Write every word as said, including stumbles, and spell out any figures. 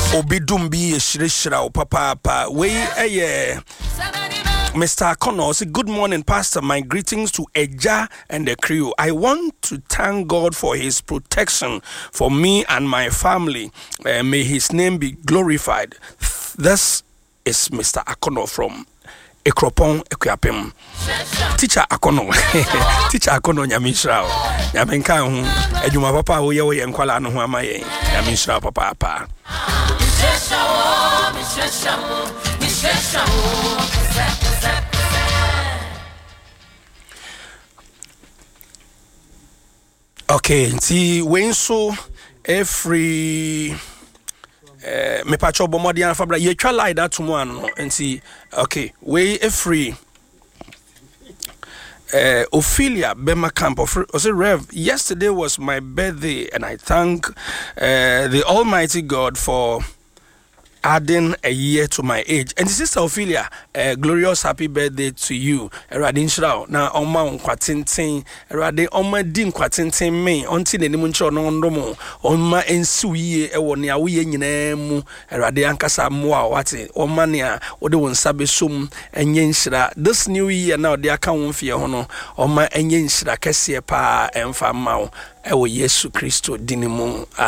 Obidum bi shirishira o papa pa. We eh Mister Akono say, good morning, Pastor. My greetings to Eja and the crew. I want to thank God for his protection for me and my family. Uh, may his name be glorified. This is Mister Akono from Ekropon Ekuapem. Teacher Akono. Teacher Akono Nyamishra. Nyamenka hu. Ejuma papa wo ye wo ye nkwala no hu amaye. Nyamishra papa pa. Okay, see when so every uh, me pacho bomodi an fabra ye twa like that tomorrow and see okay we every uh, Ophelia Bema Camp of say Rev, yesterday was my birthday and I thank uh, the Almighty God for adding a year to my age. And Sister Ophelia, a uh, glorious happy birthday to you. Eradin Shrao. Now, Oma Quatintin, Erade Oma Din Quatintin me, until the Nimuncho no ndomo, Oma Ensui, Ewonia, we nemu, Erade Ankasa Moa, Wati, Omania, Odo Sabe Sum, and Yenshra. This new year now, the account for your honor, Oma and Yenshra, Cassia Pa, and Famau, Ewo Yesu Christo, Dinimu.